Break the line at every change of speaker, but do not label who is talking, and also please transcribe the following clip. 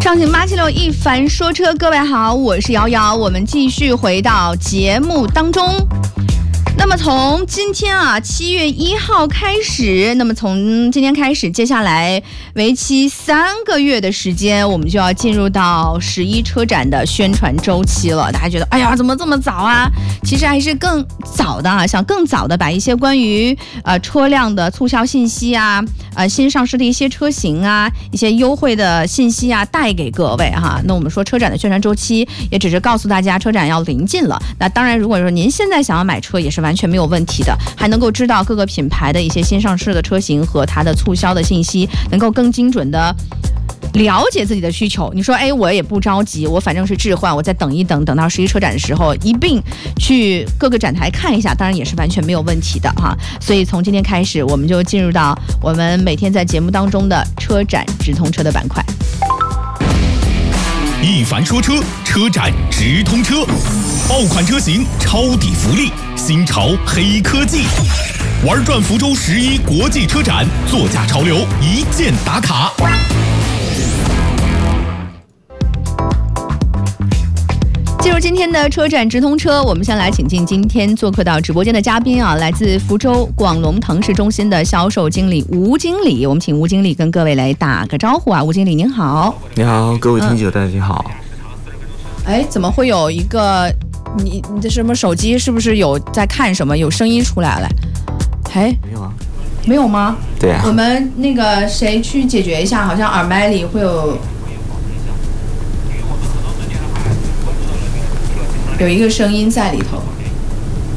上行876一凡说车，各位好，我是瑶瑶，我们继续回到节目当中。那么从今天7月1号开始，那么从今天开始，接下来为期3个月的时间，我们就要进入到11车展的宣传周期了。大家觉得，哎呀，怎么这么早啊？其实还是更早的想更早的把一些关于车辆的促销信息啊，新上市的一些车型啊，一些优惠的信息啊，带给各位哈。那我们说车展的宣传周期，也只是告诉大家车展要临近了。那当然，如果说您现在想要买车，也是完全没有问题的，还能够知道各个品牌的一些新上市的车型和它的促销的信息，能够更精准的了解自己的需求。你说，我也不着急，我反正是置换，我再等一等，等到11车展的时候一并去各个展台看一下，当然也是完全没有问题的哈。所以从今天开始，我们就进入到我们每天在节目当中的车展直通车的板块。
一凡说车，车展直通车，爆款车型，超抵福利，新潮黑科技，玩转福州11国际车展，座驾潮流，一键打卡。
进入今天的车展直通车，我们先来请进今天做客到直播间的嘉宾来自福州广隆腾势中心的销售经理吴经理。我们请吴经理跟各位来打个招呼吴经理您好。
你好，各位听友大家好。
怎么会有一个你的什么手机是不是有在看什么，有声音出来了？
没有啊。
没有吗？
对啊。
我们那个谁去解决一下，好像耳麦里会有一个声音在里头。